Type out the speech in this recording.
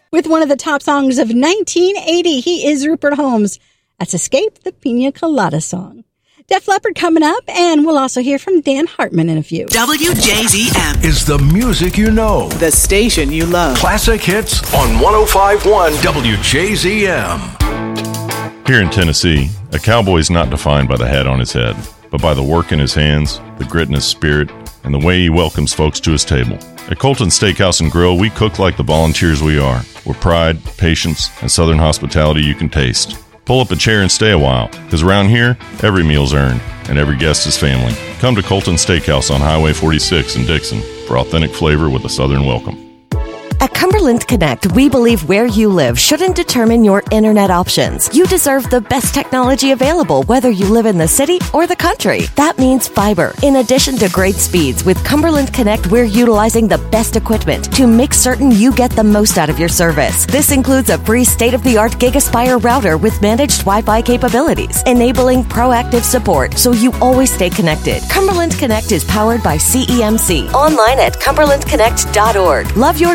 with one of the top songs of 1980. He is Rupert Holmes. That's Escape, the Pina Colada song. Def Leppard coming up, and we'll also hear from Dan Hartman in a few. WJZM is the music you know. The station you love. Classic hits on 105.1 WJZM. Here in Tennessee, a cowboy is not defined by the hat on his head, but by the work in his hands, the grit in his spirit, and the way he welcomes folks to his table. At Colton Steakhouse and Grill, we cook like the volunteers we are, with pride, patience, and southern hospitality you can taste. Pull up a chair and stay a while, because around here, every meal's earned, and every guest is family. Come to Colton Steakhouse on Highway 46 in Dixon for authentic flavor with a southern welcome. At Cumberland Connect, we believe where you live shouldn't determine your internet options. You deserve the best technology available, whether you live in the city or the country. That means fiber. In addition to great speeds, with Cumberland Connect, we're utilizing the best equipment to make certain you get the most out of your service. This includes a free state-of-the-art GigaSpire router with managed Wi-Fi capabilities, enabling proactive support so you always stay connected. Cumberland Connect is powered by CEMC. Online at cumberlandconnect.org. Love your